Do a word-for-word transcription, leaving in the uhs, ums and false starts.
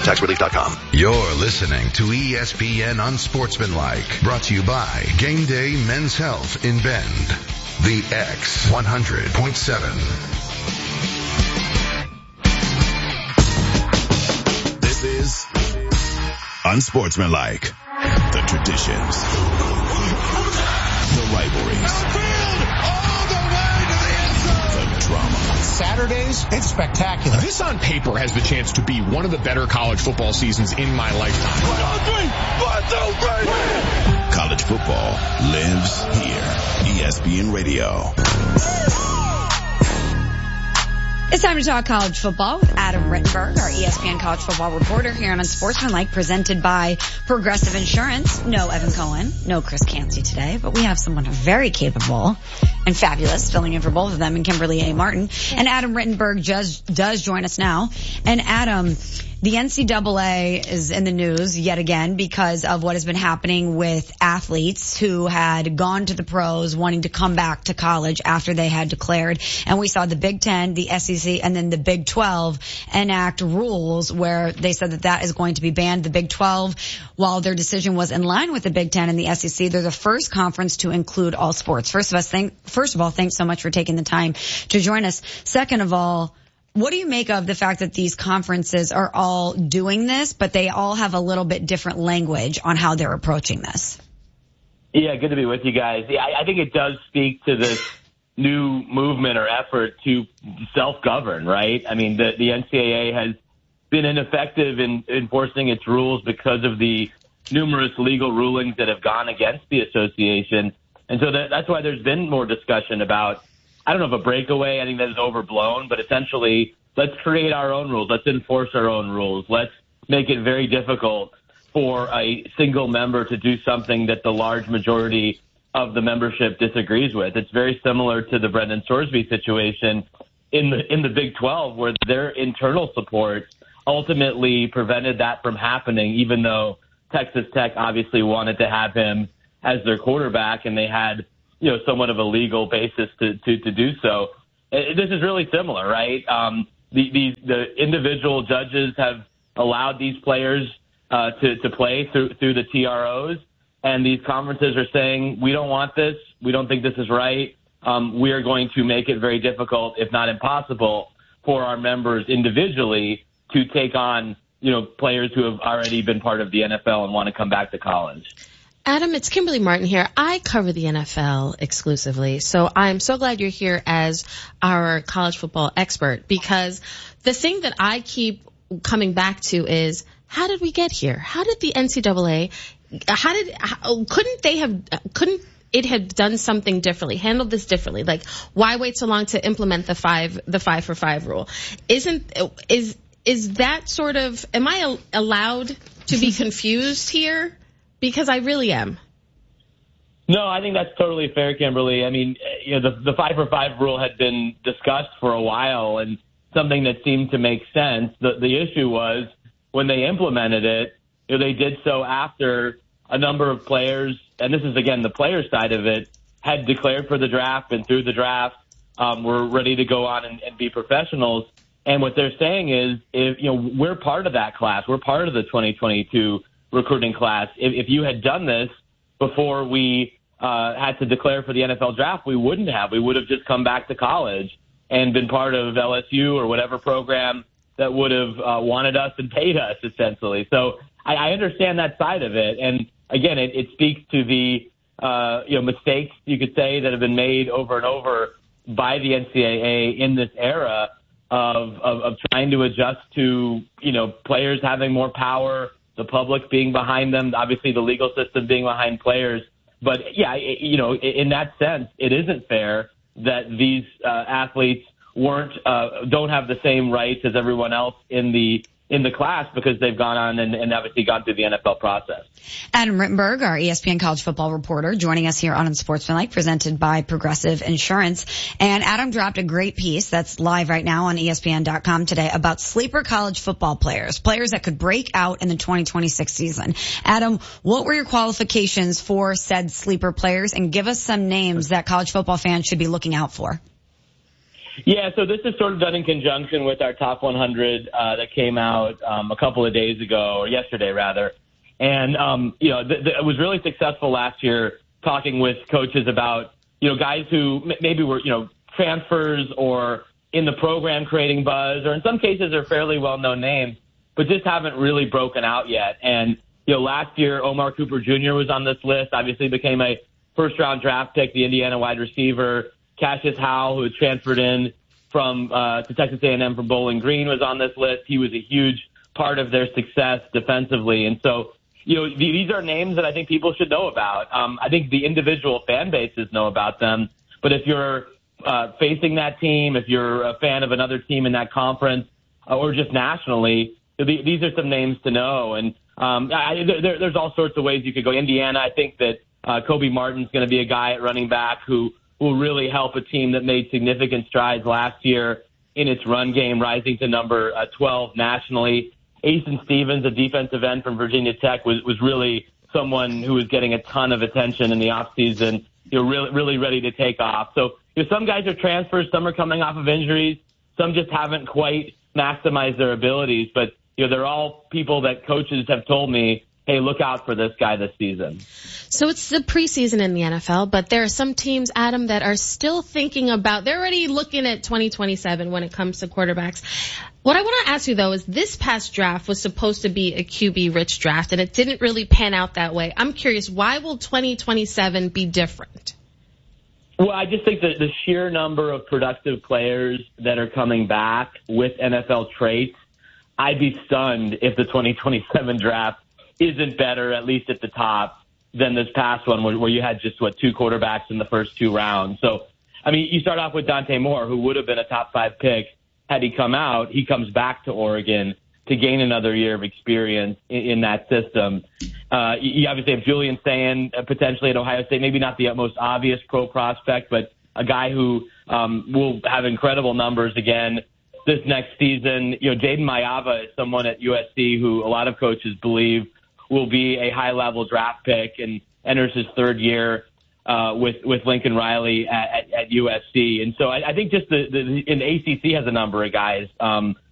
tax relief dot com. You're listening to E S P N Unsportsmanlike, brought to you by Game Day Men's Health in Bend. The X one hundred point seven. This is Unsportsmanlike. The traditions, the rivalries, the drama. Saturdays, it's spectacular. This on paper has the chance to be one of the better college football seasons in my lifetime. College football lives here. E S P N Radio. It's time to talk college football with Adam Rittenberg, our E S P N college football reporter here on Unsportsmanlike, presented by Progressive Insurance. No Evan Cohen, no Chris Cansey today, but we have someone very capable and fabulous filling in for both of them, and Kimberly A. Martin. And Adam Rittenberg just does join us now. And Adam, the N C double A is in the news yet again because of what has been happening with athletes who had gone to the pros wanting to come back to college after they had declared. And we saw the Big Ten, the S E C, and then the Big twelve enact rules where they said that that is going to be banned. The Big twelve, while their decision was in line with the Big Ten and the S E C, they're the first conference to include all sports. First of us, thank, first of all, thanks so much for taking the time to join us. Second of all, what do you make of the fact that these conferences are all doing this, but they all have a little bit different language on how they're approaching this? Yeah, good to be with you guys. Yeah, I think it does speak to this new movement or effort to self-govern, right? I mean, the, the N C double A has been ineffective in enforcing its rules because of the numerous legal rulings that have gone against the association. And so that, that's why there's been more discussion about, I don't know if a breakaway, I think that is overblown, but essentially let's create our own rules. Let's enforce our own rules. Let's make it very difficult for a single member to do something that the large majority of the membership disagrees with. It's very similar to the Brendan Sorsby situation in the in the Big twelve, where their internal support ultimately prevented that from happening, even though Texas Tech obviously wanted to have him as their quarterback, and they had, you know, somewhat of a legal basis to, to, to do so. This is really similar, right? Um, the, the, the individual judges have allowed these players uh, to, to play through, through the T R Os, and these conferences are saying, we don't want this. We don't think this is right. Um, we are going to make it very difficult, if not impossible, for our members individually to take on, you know, players who have already been part of the N F L and want to come back to college. Adam, it's Kimberly Martin here. I cover the N F L exclusively, so I'm so glad you're here as our college football expert, because the thing that I keep coming back to is, how did we get here? How did the N C double A, how did, how, couldn't they have, couldn't it have done something differently, handled this differently? Like, why wait so long to implement the five, the five for five rule? Isn't, is, is that sort of, am I allowed to be confused here? Because I really am. No, I think that's totally fair, Kimberly. I mean, you know, the, the five for five rule had been discussed for a while and something that seemed to make sense. The, the issue was when they implemented it, you know, they did so after a number of players, and this is, again, the player side of it, had declared for the draft and through the draft um, were ready to go on and, and be professionals. And what they're saying is, if you know, we're part of that class. We're part of the twenty twenty-two recruiting class. If, if you had done this before we uh, had to declare for the N F L draft, we wouldn't have. We would have just come back to college and been part of L S U or whatever program that would have uh, wanted us and paid us, essentially. So I, I understand that side of it. And again, it, it speaks to the uh, you know mistakes, you could say, that have been made over and over by the N C double A in this era of, of, of trying to adjust to, you know, players having more power, the public being behind them, obviously the legal system being behind players. But, yeah, it, you know, in that sense, it isn't fair that these uh, athletes weren't uh, don't have the same rights as everyone else in the in the class because they've gone on and, and obviously gone through the N F L process. Adam Rittenberg, our E S P N college football reporter, joining us here on Unsportsmanlike, presented by Progressive Insurance. And Adam dropped a great piece that's live right now on E S P N dot com today about sleeper college football players, players that could break out in the twenty twenty-six season. Adam, what were your qualifications for said sleeper players? And give us some names that college football fans should be looking out for. Yeah, so this is sort of done in conjunction with our top one hundred uh, that came out um, a couple of days ago, or yesterday rather. And, um, you know, th- th- it was really successful last year talking with coaches about, you know, guys who m- maybe were, you know, transfers or in the program creating buzz, or in some cases are fairly well-known names, but just haven't really broken out yet. And, you know, last year, Omar Cooper Junior was on this list, obviously became a first-round draft pick, the Indiana wide receiver. Cassius Howell, who had transferred in from uh, to Texas A and M from Bowling Green, was on this list. He was a huge part of their success defensively. And so, you know, these are names that I think people should know about. Um, I think the individual fan bases know about them. But if you're uh, facing that team, if you're a fan of another team in that conference, uh, or just nationally, these are some names to know. And um, I, there, there's all sorts of ways you could go. Indiana, I think that uh, Kobe Martin's going to be a guy at running back who will really help a team that made significant strides last year in its run game, rising to number uh, twelve nationally. Asen Stevens, a defensive end from Virginia Tech, was, was really someone who was getting a ton of attention in the offseason, you know, really, really ready to take off. So, you know, some guys are transfers, some are coming off of injuries, some just haven't quite maximized their abilities. But, you know, they're all people that coaches have told me, hey, look out for this guy this season. So it's the preseason in the N F L, but there are some teams, Adam, that are still thinking about, they're already looking at twenty twenty-seven when it comes to quarterbacks. What I want to ask you, though, is this past draft was supposed to be a Q B-rich draft, and it didn't really pan out that way. I'm curious, why will twenty twenty-seven be different? Well, I just think that the sheer number of productive players that are coming back with N F L traits, I'd be stunned if the twenty twenty-seven draft isn't better, at least at the top, than this past one where, where you had just, what, two quarterbacks in the first two rounds. So, I mean, you start off with Dante Moore, who would have been a top five pick had he come out. He comes back to Oregon to gain another year of experience in, in that system. Uh, you, you obviously have Julian Sayin uh, potentially at Ohio State, maybe not the most obvious pro prospect, but a guy who um, will have incredible numbers again this next season. You know, Jaden Mayava is someone at U S C who a lot of coaches believe will be a high-level draft pick and enters his third year uh, with with Lincoln Riley at, at, at U S C. And so I, I think just the, the and the A C C has a number of guys. Um,